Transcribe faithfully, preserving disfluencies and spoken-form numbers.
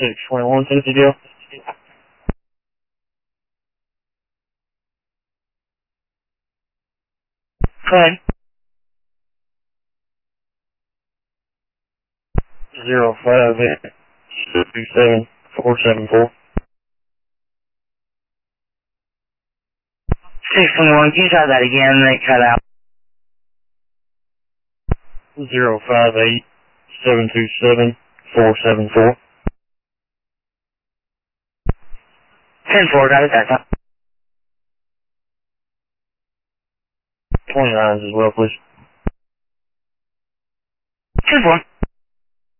six twenty-one, Tennessee deal. Go Zero five eight two seven four seven four. six twenty-one, can you try that again? They cut out. Zero five eight seven two seven four seven four. ten four, got it that time. twenty-nines as well, please. ten four.